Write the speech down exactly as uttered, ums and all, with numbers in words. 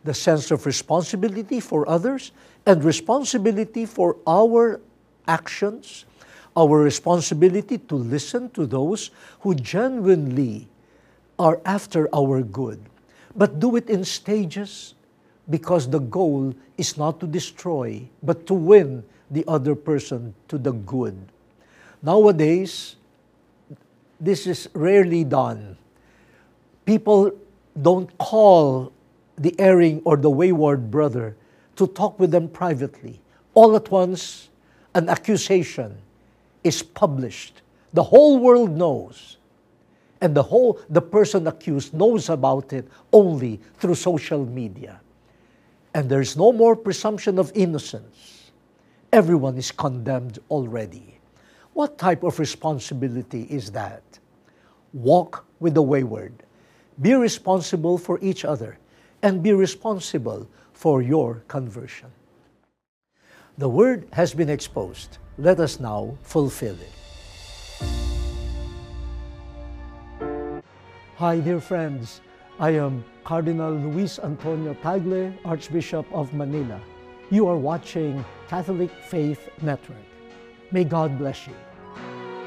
the sense of responsibility for others and responsibility for our actions, our responsibility to listen to those who genuinely are after our good, but do it in stages, because the goal is not to destroy, but to win the other person to the good. Nowadays, this is rarely done. People don't call the erring or the wayward brother to talk with them privately. All at once, an accusation is published. The whole world knows. And the whole the person accused knows about it only through social media. And there's no more presumption of innocence. Everyone is condemned already. What type of responsibility is that? Walk with the wayward. Be responsible for each other, and be responsible for your conversion. The word has been exposed. Let us now fulfill it. Hi, dear friends. I am Cardinal Luis Antonio Tagle, Archbishop of Manila. You are watching Catholic Faith Network. May God bless you.